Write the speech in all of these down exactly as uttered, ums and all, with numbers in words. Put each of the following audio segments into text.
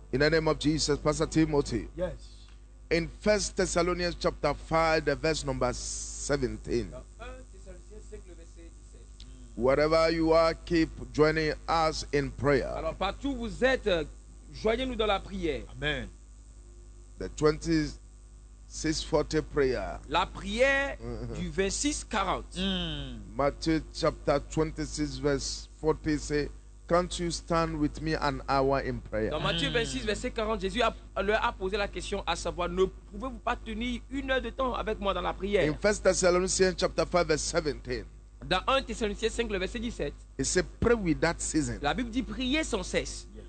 In the name of Jesus, Pastor Timothy. Yes. In First Thessalonians chapter five, the verse number seventeen. Wherever you are, keep joining us in prayer. Alors partout où vous êtes, joignez-nous dans la prière. Amen. The twenty-six forty prayer. La prière du vingt-six quarante. Mm. Matthew chapter twenty-six verse forty say, can't you stand with me an hour in prayer? Dans Matthieu vingt-six, verset quarante, Jésus a, leur a posé la question à savoir, ne pouvez-vous pas tenir une heure de temps avec moi dans la prière? In First Thessalonians chapter five verse seventeen. Dans un Thessaloniciens cinq, le verset dix-sept, it says, pray without ceasing. la Bible dit prier sans cesse. Yes.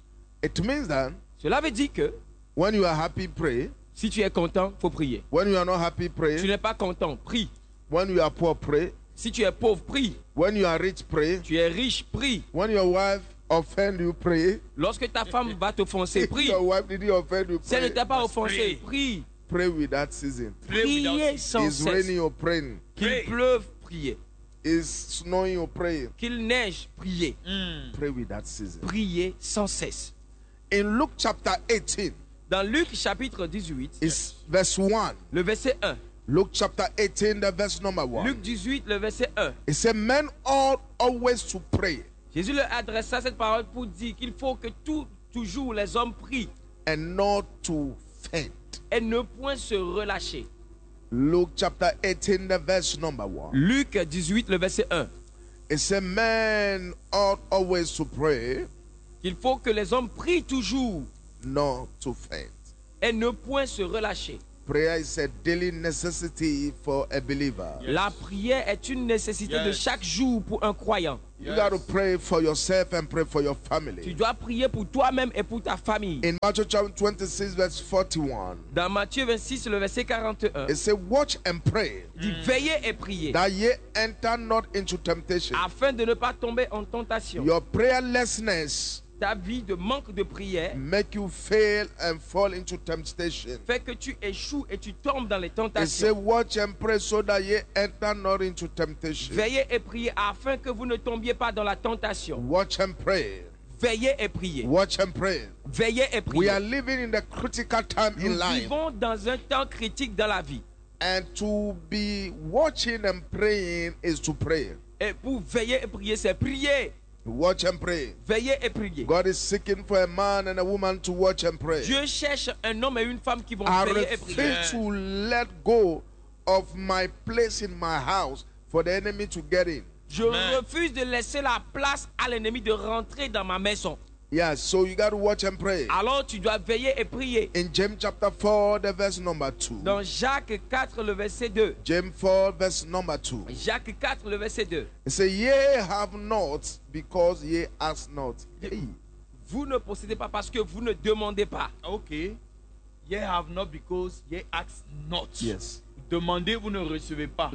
It means that Cela veut dire que when you are happy, pray. si tu es content, faut prier. When you are not happy, Tu pray. n'es pas content, prie. When you are poor, pray. Si tu es pauvre, prie. When you are rich, pray. Tu es riche, prie. When your wife offend you, pray. Lorsque ta femme va t'offenser, If prie. your wife didn't offend you, Si elle ne pray. t'a pas Must offensé, pray. prie. Pray without ceasing. Pray without Priez ceasing. sans It's cesse. raining, you're praying. Qu'il Pray. pleuve, priez. It's snowing, you're praying. Qu'il neige, priez. Mm. Pray without ceasing. Priez sans cesse. In Luke chapter eighteen, Dans Luc chapitre dix-huit, it's verse one. le verset un. Luke chapter eighteen, the verse number one. Luc dix-huit, le verset un. It says, men ought always to pray Jésus leur adressa cette parole pour dire qu'il faut que tout, toujours les hommes prient and not to faint. et ne point se relâcher. Luke chapter eighteen, the verse number one. Luc dix-huit, le verset un. It says, men ought always to pray, Il faut que les hommes prient toujours not to faint. et ne point se relâcher. Prayer is a daily necessity for a believer. Yes. La prière est une nécessité Yes. de chaque jour pour un croyant. You got to pray for yourself and pray for your Tu family. dois prier pour toi-même et pour ta famille. In Matthew chapter twenty-six, verse forty-one, Dans Matthieu vingt-six, le verset quarante et un, it says, watch and pray, il dit veillez et priez that ye enter not into temptation. afin de ne pas tomber en tentation. Your prayerlessness Ta vie de manque de prière make you fail and fall into temptation. fait que tu échoues et tu tombes dans les It says, tentations. watch and pray so that ye enter not into temptation. Veillez et priez afin que vous ne tombiez pas dans la tentation. Watch and pray. Veillez et priez. Watch and pray. Veillez et We are priez. living in the critical time in Nous life. vivons dans un temps critique dans la vie. And to be watching and praying is to pray. Et pour veiller et prier, c'est prier. Watch and pray. Veillez et prier. God is seeking for a man and a woman to watch and pray. Dieu cherche un homme et une femme qui vont I veiller et prier. refuse to let go of my place in my house for the enemy to get in. Je Amen. refuse de laisser la place à l'ennemi de rentrer dans ma maison. Yeah, so you got to watch and pray. Alors tu dois veiller et prier. In James chapter four, the verse number two. Dans Jacques quatre, le verset deux. James four, verse number two. Jacques quatre, le verset deux. It says, ye have not because ye ask not. Hey. Vous ne possédez pas parce que vous ne demandez pas. Okay. Ye have not because ye ask not. Yes. Demandez, vous ne recevez pas.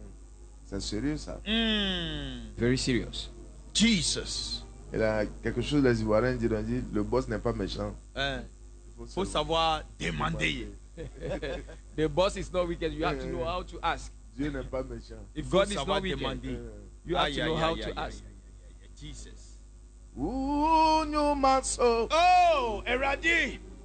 C'est sérieux ça. Mm. Very serious. Jesus. Il a quelque chose, les Ivoiriens diront, dit, le boss n'est pas méchant. Hein. Il Faut savoir demander. The boss is not wicked. You have to know how to ask. Dieu n'est pas méchant. If Faut God is savoir not wicked, demander. you have Aïe, to know aïe, how aïe, to aïe, ask. aïe, aïe, aïe, aïe. Jesus. Ooh, new man so. Oh, Eradi.